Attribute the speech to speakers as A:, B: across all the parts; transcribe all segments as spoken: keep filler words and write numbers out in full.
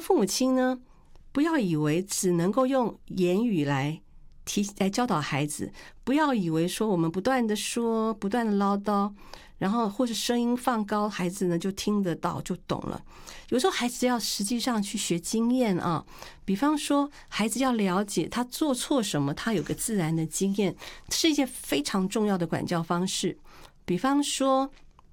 A: 父母亲呢，不要以为只能够用言语来提来教导孩子，不要以为说我们不断的说，不断的唠叨，然后或者声音放高，孩子呢就听得到就懂了。有时候孩子要实际上去学经验啊，比方说孩子要了解他做错什么，他有个自然的经验，是一件非常重要的管教方式。比方说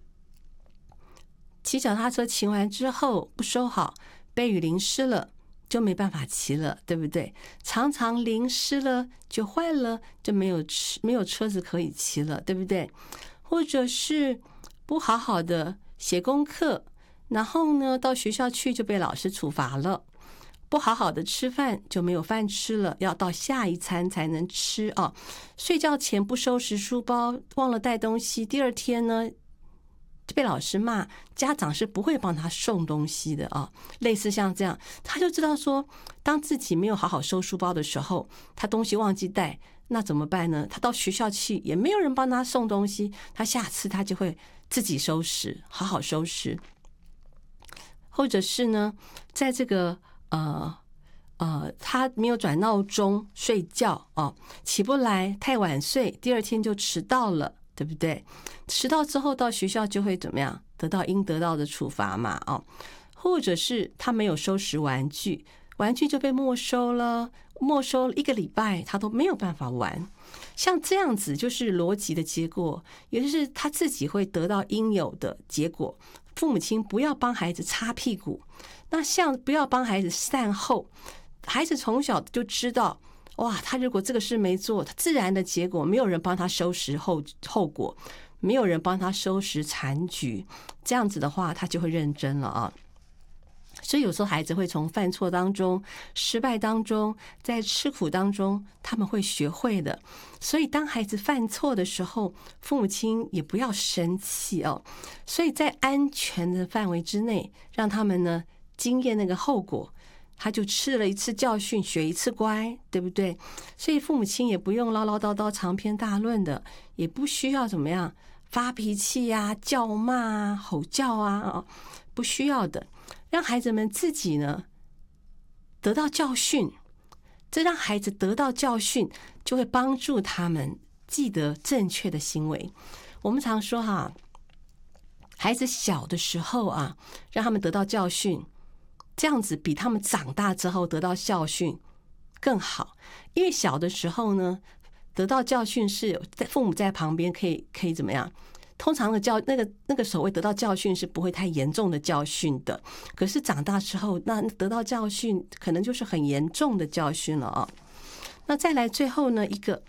A: 骑脚踏车骑完之后不收好，被雨淋湿了，就没办法骑了，对不对？常常淋湿了就坏了，就没有没有车子可以骑了，对不对？或者是不好好的写功课，然后呢到学校去就被老师处罚了，不好好的吃饭就没有饭吃了，要到下一餐才能吃啊。睡觉前不收拾书包，忘了带东西，第二天呢被老师骂，家长是不会帮他送东西的啊。类似像这样，他就知道说，当自己没有好好收书包的时候，他东西忘记带，那怎么办呢？他到学校去也没有人帮他送东西，他下次他就会自己收拾，好好收拾。或者是呢，在这个呃呃，他没有转闹钟睡觉哦，起不来，太晚睡，第二天就迟到了。对不对？迟到之后到学校就会怎么样？得到应得到的处罚嘛，哦，或者是他没有收拾玩具，玩具就被没收了，没收了一个礼拜，他都没有办法玩。像这样子就是逻辑的结果，也就是他自己会得到应有的结果。父母亲不要帮孩子擦屁股，那像不要帮孩子善后，孩子从小就知道。哇，他如果这个事没做，他自然的结果，没有人帮他收拾后后果，没有人帮他收拾残局，这样子的话，他就会认真了啊。所以有时候孩子会从犯错当中、失败当中，在吃苦当中，他们会学会的。所以当孩子犯错的时候，父母亲也不要生气哦。所以在安全的范围之内，让他们呢经验那个后果。他就吃了一次教训，学一次乖，对不对？所以父母亲也不用唠唠叨叨、长篇大论的，也不需要怎么样发脾气啊、叫骂啊、吼叫啊，不需要的。让孩子们自己呢得到教训，这让孩子得到教训，就会帮助他们记得正确的行为。我们常说哈，孩子小的时候啊，让他们得到教训。这样子比他们长大之后得到教训更好，因为小的时候呢，得到教训是父母在旁边可以可以怎么样？通常的教那个那个所谓得到教训是不会太严重的教训的，可是长大之后，那得到教训可能就是很严重的教训了啊。那再来最后呢，一个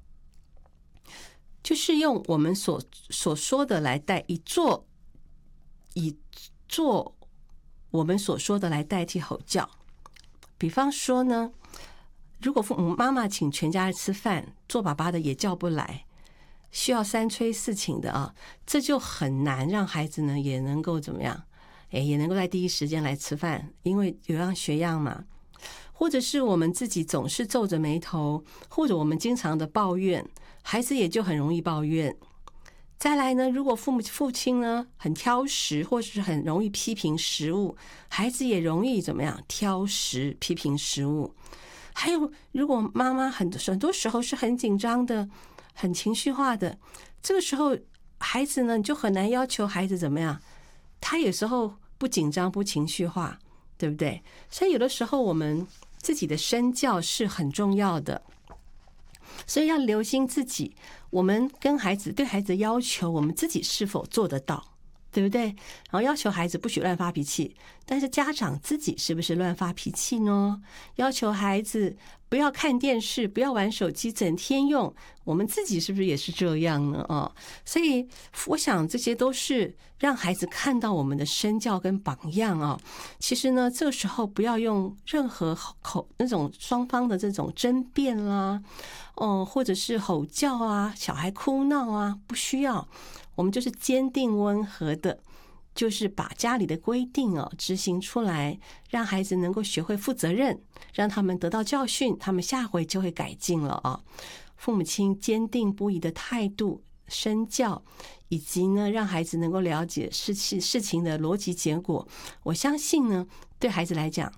A: 就是用我们所所说的来代以做以做。我们所说的来代替吼叫。比方说呢，如果父母妈妈请全家吃饭，做爸爸的也叫不来，需要三催四请的啊，这就很难让孩子呢也能够怎么样，哎，也能够在第一时间来吃饭，因为有样学样嘛。或者是我们自己总是皱着眉头，或者我们经常的抱怨，孩子也就很容易抱怨。再来呢，如果父母父亲呢很挑食，或是很容易批评食物，孩子也容易怎么样挑食批评食物。还有，如果妈妈很很多时候是很紧张的、很情绪化的，这个时候孩子呢，你就很难要求孩子怎么样，他有时候不紧张、不情绪化，对不对？所以有的时候我们自己的身教是很重要的。所以要留心自己，我们跟孩子对孩子的要求，我们自己是否做得到，对不对？然后要求孩子不许乱发脾气，但是家长自己是不是乱发脾气呢？要求孩子不要看电视，不要玩手机，整天用，我们自己是不是也是这样呢？哦，所以我想这些都是让孩子看到我们的身教跟榜样啊。其实呢，这个时候不要用任何口那种双方的这种争辩啦，哦，或者是吼叫啊，小孩哭闹啊，不需要。我们就是坚定温和的，就是把家里的规定哦执行出来，让孩子能够学会负责任，让他们得到教训，他们下回就会改进了啊。父母亲坚定不移的态度、身教，以及呢让孩子能够了解事情事情的逻辑结果，我相信呢对孩子来讲